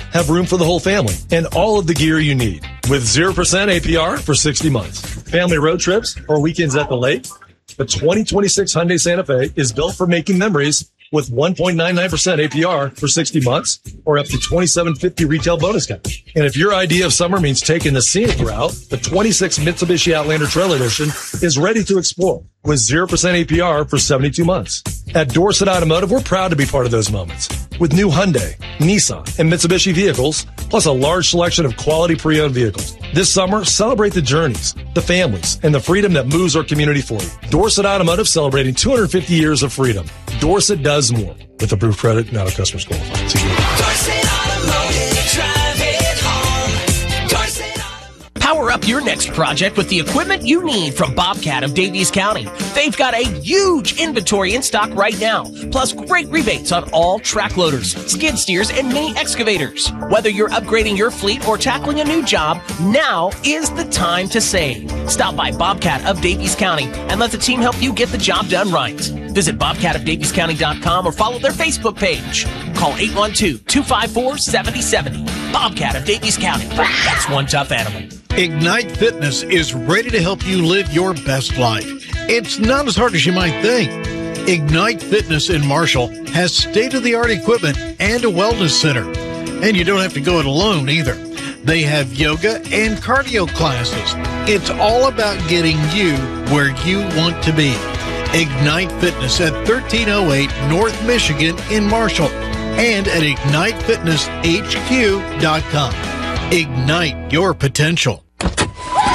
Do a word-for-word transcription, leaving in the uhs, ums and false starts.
have room for the whole family and all of the gear you need with zero percent A P R for sixty months. Family road trips or weekends at the lake? The twenty twenty-six Hyundai Santa Fe is built for making memories with one point nine nine percent A P R for sixty months or up to twenty-seven fifty retail bonus cash. And if your idea of summer means taking the scenic route, the twenty-six Mitsubishi Outlander Trail Edition is ready to explore with zero percent A P R for seventy-two months. At Dorset Automotive, we're proud to be part of those moments with new Hyundai, Nissan, and Mitsubishi vehicles, plus a large selection of quality pre-owned vehicles. This summer, celebrate the journeys, the families, and the freedom that moves our community forward. Dorset Automotive celebrating two hundred fifty years of freedom. Dorset does more. With approved credit, now customers qualify. See you. Dorset Automotive, drive it home. Dorset Automotive. Power up your next project with the equipment you need from Bobcat of Davies County. They've got a huge inventory in stock right now, plus great rebates on all track loaders, skid steers, and mini excavators. Whether you're upgrading your fleet or tackling a new job, now is the time to save. Stop by Bobcat of Davies County and let the team help you get the job done right. Visit bobcat of davies county dot com or follow their Facebook page. Call eight one two, two five four, seven oh seven oh. Bobcat of Davies County. That's one tough animal. Ignite Fitness is ready to help you live your best life. It's not as hard as you might think. Ignite Fitness in Marshall has state-of-the-art equipment and a wellness center. And you don't have to go it alone either. They have yoga and cardio classes. It's all about getting you where you want to be. Ignite Fitness at thirteen oh eight North Michigan in Marshall and at ignite fitness h q dot com. Ignite your potential.